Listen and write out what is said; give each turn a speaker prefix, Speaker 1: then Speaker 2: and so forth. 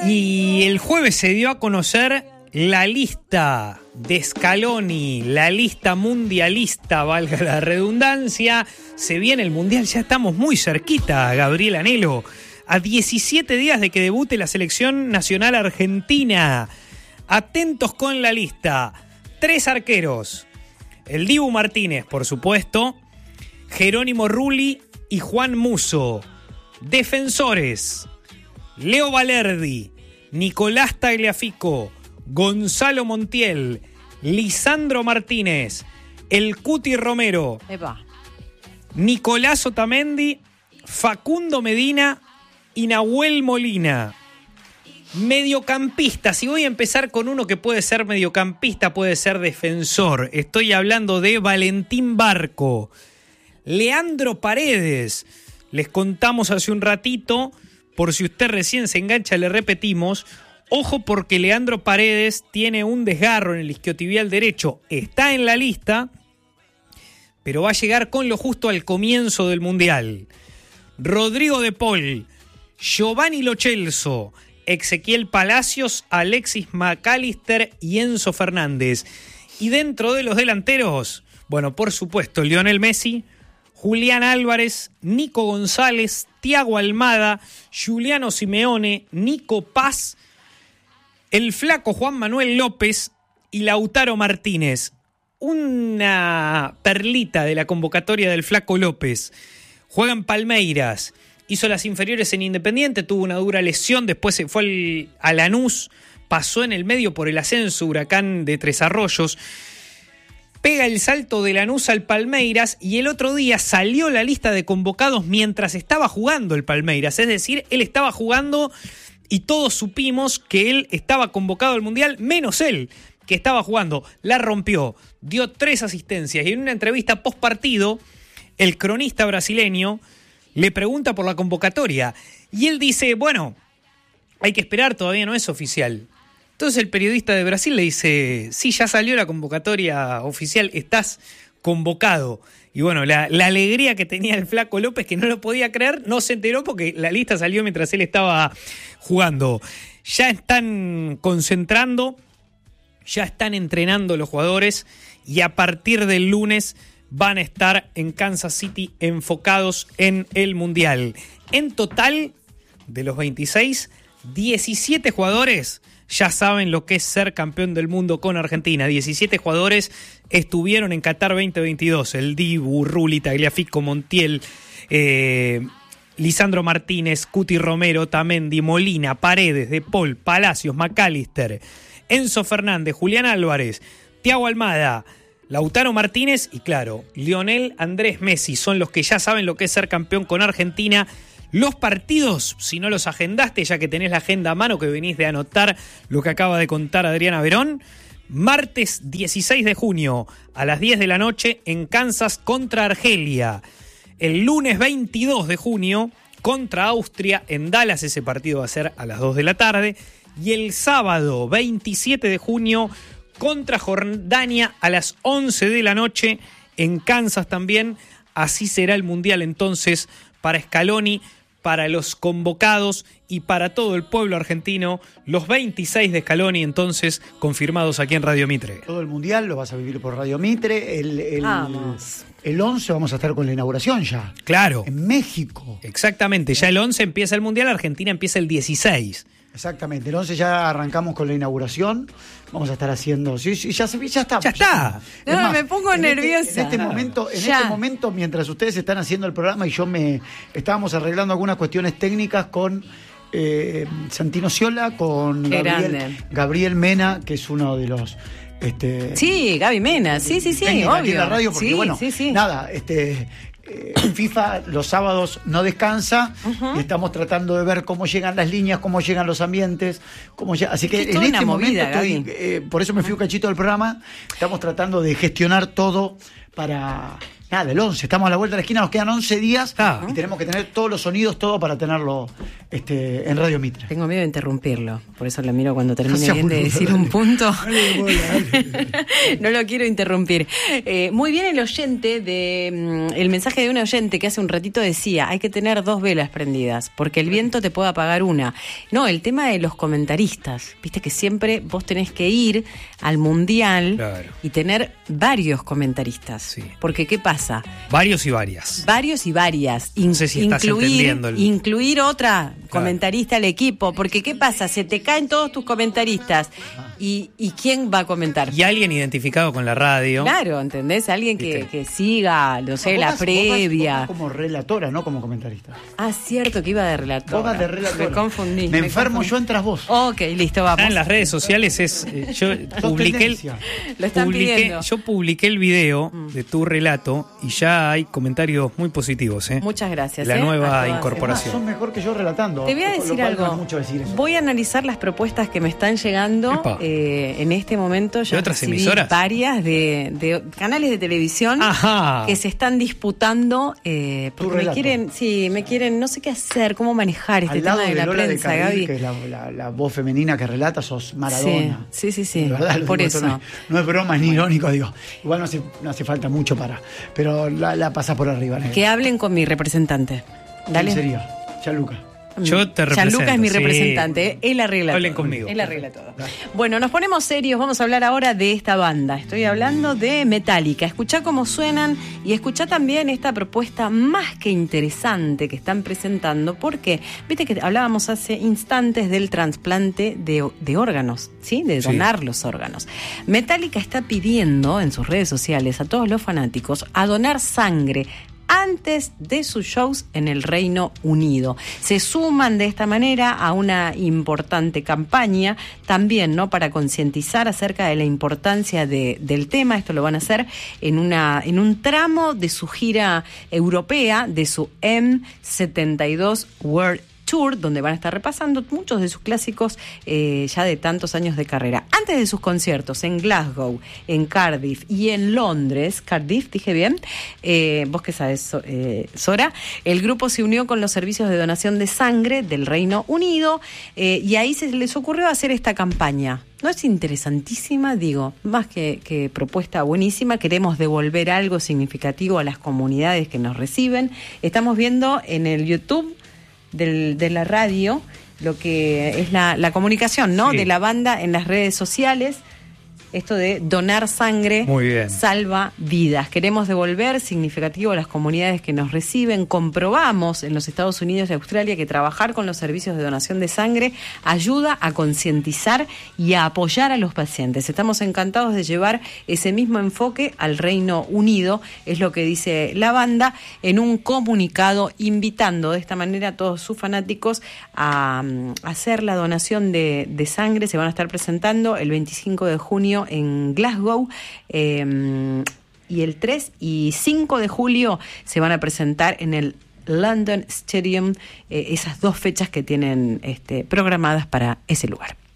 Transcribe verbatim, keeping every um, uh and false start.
Speaker 1: Y el jueves se dio a conocer la lista de Scaloni, la lista mundialista, valga la redundancia. Se viene el mundial, ya estamos muy cerquita, Gabriel Anhelo. A diecisiete días de que debute la selección nacional argentina. Atentos con la lista. Tres arqueros. El Dibu Martínez, por supuesto. Jerónimo Rulli y Juan Musso. Defensores. Leo Valerdi, Nicolás Tagliafico, Gonzalo Montiel, Lisandro Martínez, el Cuti Romero,
Speaker 2: Epa.
Speaker 1: Nicolás Otamendi, Facundo Medina y Nahuel Molina. Mediocampistas, y voy a empezar con uno que puede ser mediocampista, puede ser defensor. Estoy hablando de Valentín Barco, Leandro Paredes. Les contamos hace un ratito, por si usted recién se engancha, le repetimos, ojo porque Leandro Paredes tiene un desgarro en el isquiotibial derecho, está en la lista, pero va a llegar con lo justo al comienzo del Mundial. Rodrigo de Paul, Giovanni Lo Celso, Ezequiel Palacios, Alexis McAllister y Enzo Fernández. Y dentro de los delanteros, bueno, por supuesto, Lionel Messi, Julián Álvarez, Nico González, Thiago Almada, Giuliano Simeone, Nico Paz, el flaco Juan Manuel López y Lautaro Martínez. Una perlita de la convocatoria del flaco López. Juega en Palmeiras, hizo las inferiores en Independiente, tuvo una dura lesión, después se fue al, a Lanús, pasó en el medio por el ascenso Huracán de Tres Arroyos. Pega el salto de Lanús al Palmeiras y el otro día salió la lista de convocados mientras estaba jugando el Palmeiras. Es decir, él estaba jugando y todos supimos que él estaba convocado al Mundial, menos él, que estaba jugando. La rompió, dio tres asistencias y en una entrevista post partido, el cronista brasileño le pregunta por la convocatoria y él dice, bueno, hay que esperar, todavía no es oficial. Entonces el periodista de Brasil le dice, sí, ya salió la convocatoria oficial, estás convocado. Y bueno, la, la alegría que tenía el flaco López, que no lo podía creer, no se enteró porque la lista salió mientras él estaba jugando. Ya están concentrando, ya están entrenando los jugadores y a partir del lunes van a estar en Kansas City enfocados en el Mundial. En total, de los veintiséis, diecisiete jugadores ya saben lo que es ser campeón del mundo con Argentina. diecisiete jugadores estuvieron en Qatar veinte veintidós. El Dibu, Rulli, Tagliafico, Montiel, eh, Lisandro Martínez, Cuti Romero, Otamendi, Molina, Paredes, De Paul, Palacios, McAllister, Enzo Fernández, Julián Álvarez, Thiago Almada, Lautaro Martínez y claro, Lionel Andrés Messi son los que ya saben lo que es ser campeón con Argentina. Los partidos, si no los agendaste, ya que tenés la agenda a mano, que venís de anotar lo que acaba de contar Adriana Verón, martes dieciséis de junio a las diez de la noche en Kansas contra Argelia. El lunes veintidós de junio contra Austria en Dallas, ese partido va a ser a las dos de la tarde. Y el sábado veintisiete de junio contra Jordania a las once de la noche en Kansas también. Así será el Mundial entonces para Scaloni, para los convocados y para todo el pueblo argentino. Los veintiséis de Scaloni entonces confirmados aquí en Radio Mitre.
Speaker 3: Todo el Mundial lo vas a vivir por Radio Mitre. El, el, el once vamos a estar con la inauguración ya.
Speaker 1: Claro.
Speaker 3: En México.
Speaker 1: Exactamente. Ya el once empieza el Mundial, Argentina empieza el dieciséis.
Speaker 3: Exactamente, el once ya arrancamos con la inauguración, vamos a estar haciendo, sí, sí, ya, ya está.
Speaker 1: Ya está.
Speaker 2: No, más, me pongo
Speaker 3: en
Speaker 2: nerviosa.
Speaker 3: Este, en este momento, en este momento, mientras ustedes están haciendo el programa y yo me estábamos arreglando algunas cuestiones técnicas con eh, Santino Ciola, con Gabriel, Gabriel Mena, que es uno de los este,
Speaker 2: sí, Gaby Mena, sí, sí, sí, obvio.
Speaker 3: Aquí en la radio, porque
Speaker 2: sí,
Speaker 3: bueno,
Speaker 2: sí, sí.
Speaker 3: nada, este eh, FIFA los sábados no descansa, uh-huh. y estamos tratando de ver cómo llegan las líneas, cómo llegan los ambientes, cómo llega, así que en este momento estoy, eh, por eso me fui un cachito del programa, estamos tratando de gestionar todo para Nada, del once, estamos a la vuelta de la esquina, nos quedan once días
Speaker 1: ah.
Speaker 3: y tenemos que tener todos los sonidos, todo para tenerlo este, en Radio Mitre.
Speaker 2: Tengo miedo de interrumpirlo, por eso lo miro cuando termine no bien de decir un punto. Dale, bola, dale. No lo quiero interrumpir. Eh, muy bien el oyente, de el mensaje de un oyente que hace un ratito decía, hay que tener dos velas prendidas, porque el viento te puede apagar una. No, el tema de los comentaristas, viste que siempre vos tenés que ir al Mundial claro. y tener varios comentaristas. Sí. Porque ¿qué pasa?
Speaker 1: Varios y varias.
Speaker 2: Varios y varias. In-
Speaker 1: no sé si estás
Speaker 2: incluir,
Speaker 1: entendiendo el...
Speaker 2: incluir otra claro. comentarista al equipo. Porque ¿qué pasa? Se te caen todos tus comentaristas. ¿Y, y quién va a comentar?
Speaker 1: Y alguien identificado con la radio.
Speaker 2: Claro, ¿entendés? Alguien que, que siga, no sé, no, la vas, previa.
Speaker 3: Vos vas, vos vas como relatora, no como comentarista.
Speaker 2: Ah, cierto que iba de relatora.
Speaker 3: Vos vas de relatora.
Speaker 2: Me confundí.
Speaker 3: Me,
Speaker 2: me
Speaker 3: enfermo
Speaker 2: confundí.
Speaker 3: yo, entras vos.
Speaker 2: Ok, listo, vamos.
Speaker 1: Ah, en las redes sociales es... Eh, yo publiqué el,
Speaker 2: Lo están
Speaker 1: publiqué,
Speaker 2: pidiendo.
Speaker 1: Yo publiqué el video mm. de tu relato y ya hay comentarios muy positivos. ¿eh?
Speaker 2: Muchas gracias.
Speaker 1: La
Speaker 2: ¿eh?
Speaker 1: nueva incorporación.
Speaker 3: Son mejor que yo relatando.
Speaker 2: Te voy a decir algo.
Speaker 3: Mucho decir eso.
Speaker 2: Voy a analizar las propuestas que me están llegando eh, en este momento. Ya
Speaker 1: ¿De otras emisoras?
Speaker 2: Varias de, de canales de televisión
Speaker 1: Ajá.
Speaker 2: que se están disputando eh, porque me quieren, sí, me quieren, no sé qué hacer, cómo manejar este
Speaker 3: Al
Speaker 2: tema
Speaker 3: lado
Speaker 2: de,
Speaker 3: de
Speaker 2: la
Speaker 3: Lola
Speaker 2: prensa,
Speaker 3: de Carril,
Speaker 2: Gaby.
Speaker 3: Que es la, la, la voz femenina que relata, sos Maradona.
Speaker 2: Sí, sí, sí, sí.
Speaker 3: Verdad,
Speaker 2: por eso.
Speaker 3: No es, no es broma ni irónico, digo. Igual no hace, no hace falta mucho para. Pero la, la pasas por arriba. ¿no?
Speaker 2: Que hablen con mi representante. Dale.
Speaker 3: ¿Quién sería? Gianluca.
Speaker 1: Yo te represento.
Speaker 2: Gianluca es mi
Speaker 1: sí.
Speaker 2: representante, él arregla
Speaker 1: Hablen
Speaker 2: todo.
Speaker 1: conmigo.
Speaker 2: Él arregla todo. Bueno, nos ponemos serios, vamos a hablar ahora de esta banda. Estoy hablando de Metallica. Escuchá cómo suenan y escuchá también esta propuesta más que interesante que están presentando, porque viste que hablábamos hace instantes del trasplante de, de órganos, ¿sí? De donar sí. los órganos. Metallica está pidiendo en sus redes sociales a todos los fanáticos a donar sangre antes de sus shows en el Reino Unido. Se suman de esta manera a una importante campaña también, ¿no? Para concientizar acerca de la importancia de, del tema. Esto lo van a hacer en una en un tramo de su gira europea, de su M setenta y dos World Tour, donde van a estar repasando muchos de sus clásicos eh, ya de tantos años de carrera. Antes de sus conciertos en Glasgow, en Cardiff y en Londres, Cardiff, dije bien, eh, vos que sabés, eh, Sora, el grupo se unió con los servicios de donación de sangre del Reino Unido eh, y ahí se les ocurrió hacer esta campaña. ¿No es interesantísima? Digo, más que, que propuesta buenísima, queremos devolver algo significativo a las comunidades que nos reciben. Estamos viendo en el YouTube Del, de la radio, lo que es la, la comunicación, ¿no? Sí. De la banda en las redes sociales. Esto de donar sangre salva vidas. Queremos devolver significativo a las comunidades que nos reciben. Comprobamos en los Estados Unidos y Australia que trabajar con los servicios de donación de sangre ayuda a concientizar y a apoyar a los pacientes. Estamos encantados de llevar ese mismo enfoque al Reino Unido, es lo que dice la banda en un comunicado, invitando de esta manera a todos sus fanáticos a, a hacer la donación de, de sangre. Se van a estar presentando el veinticinco de junio en Glasgow eh, y el tres y cinco de julio se van a presentar en el London Stadium, eh, esas dos fechas que tienen este, programadas para ese lugar.